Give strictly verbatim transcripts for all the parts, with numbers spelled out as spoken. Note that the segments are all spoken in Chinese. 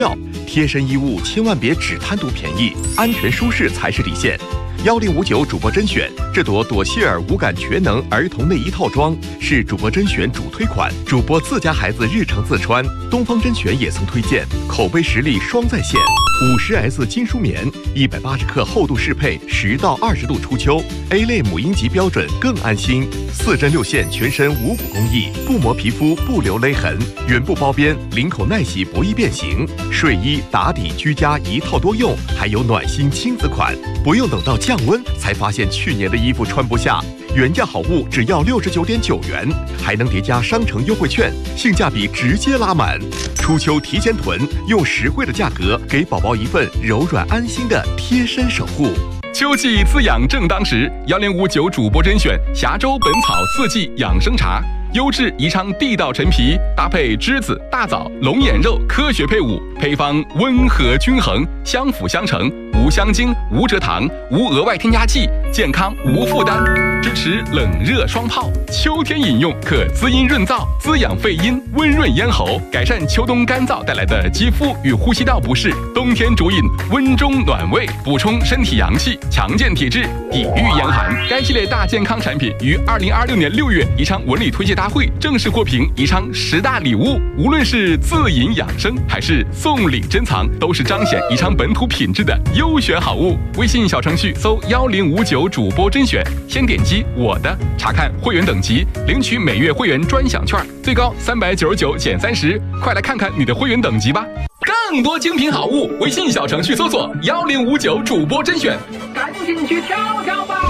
贴身衣物千万别只贪图便宜，安全舒适才是底线。幺零五九主播甄选，这朵朵希尔无感全能儿童内衣套装是主播甄选主推款，主播自家孩子日常自穿。东方甄选也曾推荐，口碑实力双在线。五十 S 金舒棉，一百八十克厚度适配，十到二十度初秋 ，A 类母婴级标准更安心。四针六线，全身无骨工艺，不磨皮肤，不留勒痕，原布包边，领口耐洗，不易变形。睡衣、打底、居家一套多用，还有暖心亲子款，不用等到降温才发现去年的衣服穿不下。原价好物只要六十九点九元，还能叠加商城优惠券，性价比直接拉满。初秋提前囤，用实惠的价格给宝宝一份柔软安心的贴身守护。 秋季滋养正当时，幺零五九主播甄选峡州本草四季养生茶，优质宜昌地道陈皮，搭配栀子、大枣、龙眼肉，科学配伍，配方温和均衡，相辅相成，无香精、无蔗糖、无额外添加剂，健康无负担，支持冷热双泡。秋天饮用可滋阴润燥，滋养肺阴，温润咽喉，改善秋冬干燥带来的肌肤与呼吸道不适。冬天主饮温中暖胃，补充身体阳气，强健体质，抵御严寒。该系列大健康产品于二零二六年六月宜昌文旅推介大会正式获评宜昌十大礼物。无论是自饮养生还是送礼珍藏，都是彰显宜昌本土品质的优选好物。微信小程序搜幺零五九主播甄选，先点击我的，查看会员等级，领取每月会员专享券，最高三百九十九减三十，快来看看你的会员等级吧。更多精品好物，微信小程序搜索幺零五九主播甄选，赶紧去挑挑吧。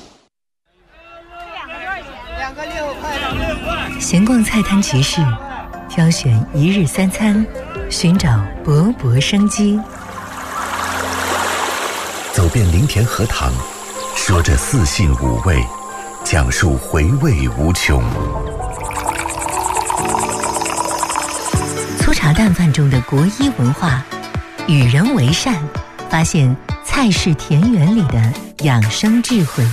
两个六块。 闲逛菜摊集市，挑选一日三餐，寻找勃勃生机。 走遍林田荷塘，说着四性五味，讲述回味无穷。 粗茶淡饭中的国医文化，与人为善，发现菜市田园里的养生智慧。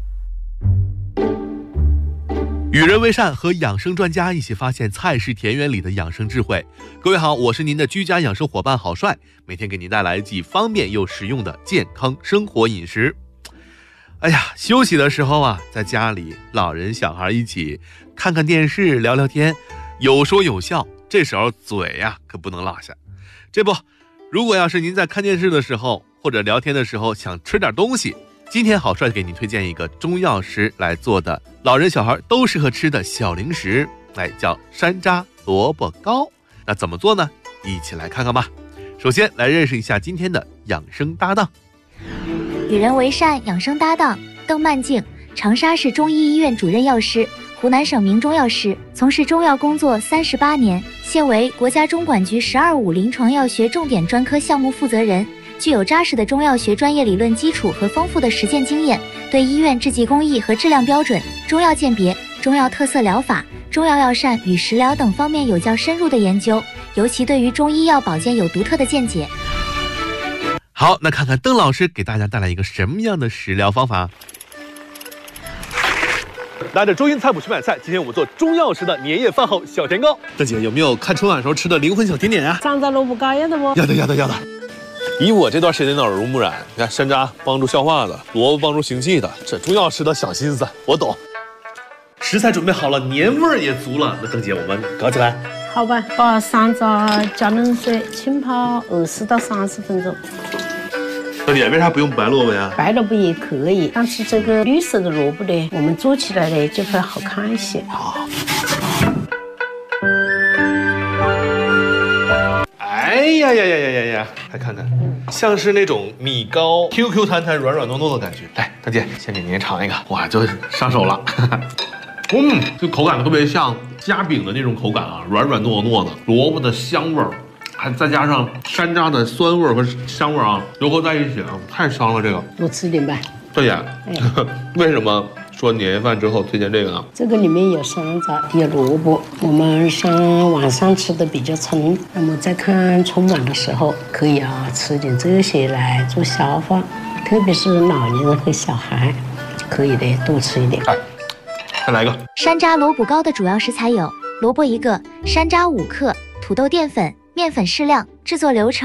与人为善，和养生专家一起发现菜市田园里的养生智慧。各位好，我是您的居家养生伙伴郝帅，每天给您带来既方便又实用的健康生活饮食。哎呀，休息的时候啊，在家里老人小孩一起看看电视，聊聊天，有说有笑，这时候嘴呀、啊、可不能落下。这不，如果要是您在看电视的时候或者聊天的时候想吃点东西，今天郝帅给您推荐一个中药师来做的老人小孩都适合吃的小零食，哎，叫山楂萝卜糕。那怎么做呢？一起来看看吧。首先来认识一下今天的养生搭档。 与人为善养生搭档邓曼静，长沙市中医医院主任药师，湖南省名中药师，从事中药工作三十八年，现为国家中管局十二五临床药学重点专科项目负责人，具有扎实的中药学专业理论基础和丰富的实践经验，对医院制剂工艺和质量标准、中药鉴别、中药特色疗法、中药药膳与食疗等方面有较深入的研究，尤其对于中医药保健有独特的见解。 好，那看看邓老师给大家带来一个什么样的食疗方法。拿着中英菜谱去买菜，今天我们做中药师的年夜饭后小甜糕。大姐有没有看春晚时候吃的灵魂小甜点啊？ 山楂萝卜糕要的不？ 要的要的要的。以我这段时间的耳濡目染，你看山楂帮助消化的，萝卜帮助行气的，这中药师的小心思我懂。食材准备好了，年味儿也足了，那邓姐我们搞起来。 好吧，把山楂加冷水浸泡二十到三十分钟。 邓姐，为啥不用白萝卜呀？ 白萝卜也可以，但是这个绿色的萝卜呢，我们做起来呢就会好看一些。 好。哎呀呀呀呀呀呀！来看看，像是那种米糕 ，Q Q 弹弹、软软糯糯的感觉。来，邓姐，先给您尝一个，哇，就上手了。嗯，这口感特别像夹饼的那种口感啊，软软糯糯的，萝卜的香味儿，还再加上山楂的酸味儿和香味儿啊，融合在一起啊，太香了。这个多吃点吧。 邓姐，为什么说年夜饭之后推荐这个呢？ 这个里面有山楂，有萝卜，我们像晚上吃的比较撑，那么在看春晚的时候，可以啊吃点这些来做消化，特别是老年人和小孩，可以的多吃一点。 哎，再来一个。 山楂萝卜糕的主要食材有萝卜一个、山楂五克、土豆淀粉、 面粉适量，制作流程。